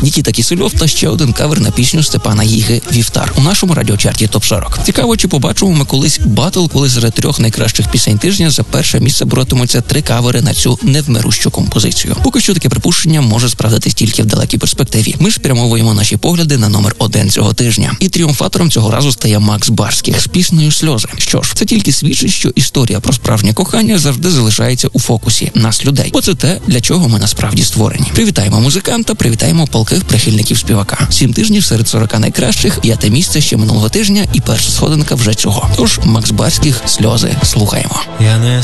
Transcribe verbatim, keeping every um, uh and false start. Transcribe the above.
Нікіта Кісельов та ще один кавер на пісню Степана Гіги «Вівтар» у нашому радіочарті топ сорок. Цікаво, чи побачимо ми колись батл, коли серед трьох найкращих пісень тижня за перше місце боротимуться три кавери на цю невмирущу композицію. Поки що таке припущення може справдитись тільки в далекій перспективі. Ми ж спрямовуємо наші погляди на номер один цього тижня. І тріумфатором цього разу стає Макс Барських з піснею «Сльози». Що ж, це тільки свідчить, що історія про справжнє кохання завжди залишається у фокусі нас, людей. Бо це те, для чого ми насправді створені. Привітаємо музиканта, привітаємо палких прихильників співака. Сім тижнів серед сорока найкращих, п'яте місце ще минулого тижня і перша сходинка вже цього. Тож Макс Барських «Сльози» слухаємо. Я не